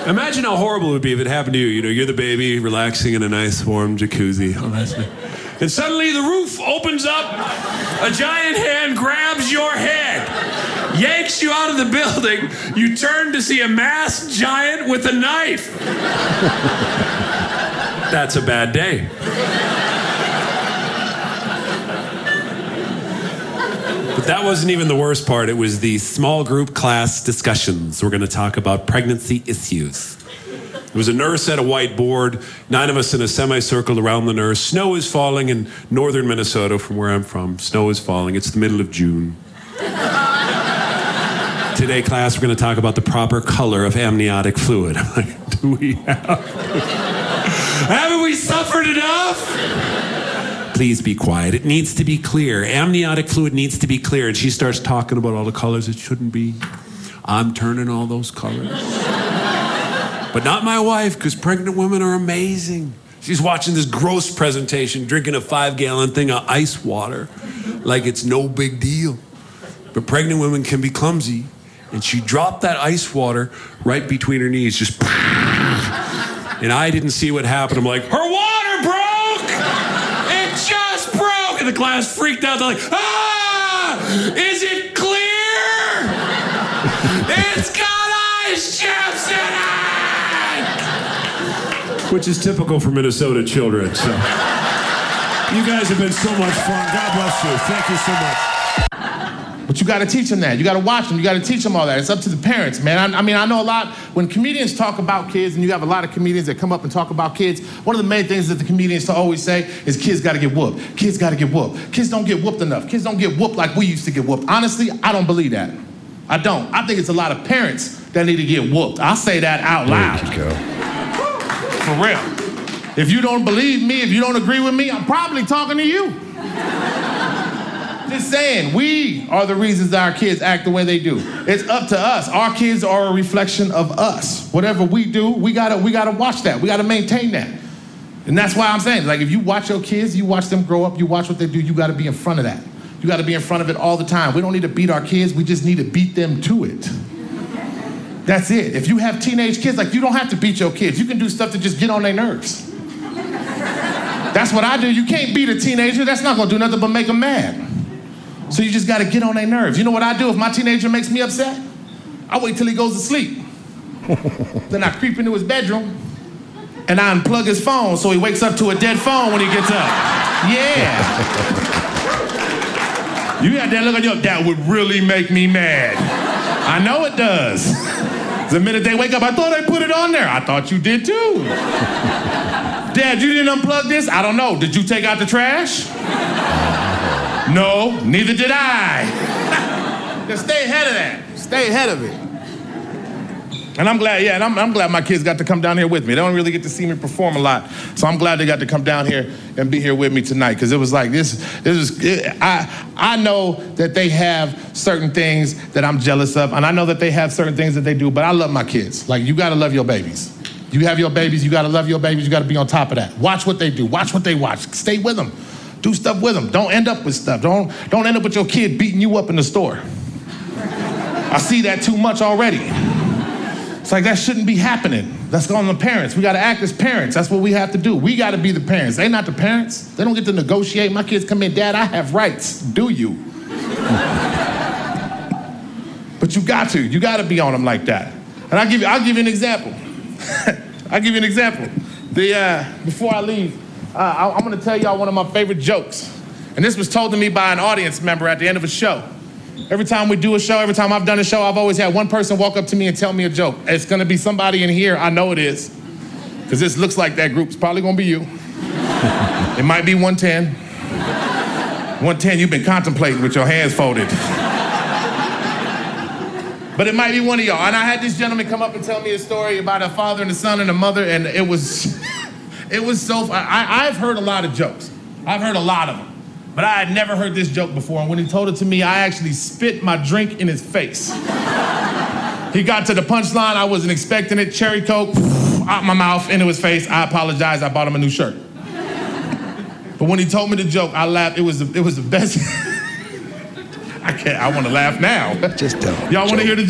Imagine how horrible it would be if it happened to you. You know, you're the baby, relaxing in a nice warm jacuzzi. And suddenly the roof opens up, a giant hand grabs your head, yanks you out of the building, you turn to see a masked giant with a knife. That's a bad day. But that wasn't even the worst part. It was the small group class discussions. We're going to talk about pregnancy issues. There was a nurse at a whiteboard, 9 of us in a semicircle around the nurse. Snow is falling in northern Minnesota, from where I'm from. Snow is falling. It's the middle of June. Today, class, we're going to talk about the proper color of amniotic fluid. I'm like, do we have? Haven't we suffered enough? Please be quiet. It needs to be clear. Amniotic fluid needs to be clear. And she starts talking about all the colors it shouldn't be. I'm turning all those colors. But not my wife, because pregnant women are amazing. She's watching this gross presentation, drinking a 5-gallon thing of ice water like it's no big deal. But pregnant women can be clumsy. And she dropped that ice water right between her knees, just... And I didn't see what happened. I'm like, her water broke! It just broke! And the class freaked out. They're like, ah! Is it clear? It's got ice chips in it! Which is typical for Minnesota children, so. You guys have been so much fun. God bless you. Thank you so much. But you got to teach them that. You got to watch them. You got to teach them all that. It's up to the parents, man. I mean, I know a lot, when comedians talk about kids, and you have a lot of comedians that come up and talk about kids, one of the main things that the comedians always say is kids got to get whooped. Kids got to get whooped. Kids don't get whooped enough. Kids don't get whooped like we used to get whooped. Honestly, I don't believe that. I don't. I think it's a lot of parents that need to get whooped. I'll say that out loud. There you go. For real. If you don't believe me, if you don't agree with me, I'm probably talking to you. Just saying, we are the reasons that our kids act the way they do. It's up to us. Our kids are a reflection of us. Whatever we do, we gotta watch that. We gotta maintain that. And that's why I'm saying, like, if you watch your kids, you watch them grow up, you watch what they do, you gotta be in front of that. You gotta be in front of it all the time. We don't need to beat our kids, we just need to beat them to it. That's it. If you have teenage kids, like, you don't have to beat your kids. You can do stuff to just get on their nerves. That's what I do. You can't beat a teenager. That's not gonna do nothing but make them mad. So you just gotta get on their nerves. You know what I do if my teenager makes me upset? I wait till he goes to sleep. Then I creep into his bedroom and I unplug his phone so he wakes up to a dead phone when he gets up. Yeah. You got that look on your, that would really make me mad. I know it does. The minute they wake up, I thought I put it on there. I thought you did too. Dad, you didn't unplug this? I don't know. Did you take out the trash? No, neither did I. Just stay ahead of that. Stay ahead of it. And I'm glad, yeah, and I'm glad my kids got to come down here with me. They don't really get to see me perform a lot. So I'm glad they got to come down here and be here with me tonight, because it was like, I know that they have certain things that I'm jealous of, and I know that they have certain things that they do, but I love my kids. Like, you gotta love your babies. You have your babies, you gotta love your babies, you gotta be on top of that. Watch what they do, watch what they watch, stay with them. Do stuff with them. Don't end up with stuff. Don't end up with your kid beating you up in the store. I see that too much already. It's like, that shouldn't be happening. That's on the parents. We gotta act as parents. That's what we have to do. We gotta be the parents. They're not the parents. They don't get to negotiate. My kids come in, Dad, I have rights. Do you? But you gotta be on them like that. And I'll give you an example. I'll give you an example. Before I leave, I'm gonna tell y'all one of my favorite jokes. And this was told to me by an audience member at the end of a show. Every time we do a show, every time I've done a show, I've always had one person walk up to me and tell me a joke. It's gonna be somebody in here, I know it is, because this looks like that group. It's probably gonna be you. It might be 110. 110, you've been contemplating with your hands folded. But it might be one of y'all. And I had this gentleman come up and tell me a story about a father and a son and a mother, and it was so, I've heard a lot of jokes. I've heard a lot of them. But I had never heard this joke before, and when he told it to me, I actually spit my drink in his face. He got to the punchline, I wasn't expecting it, cherry Coke, out my mouth, into his face. I apologize, I bought him a new shirt. But when he told me the joke, I laughed. It was the best. I want to laugh now. Just don't. Y'all want to hear the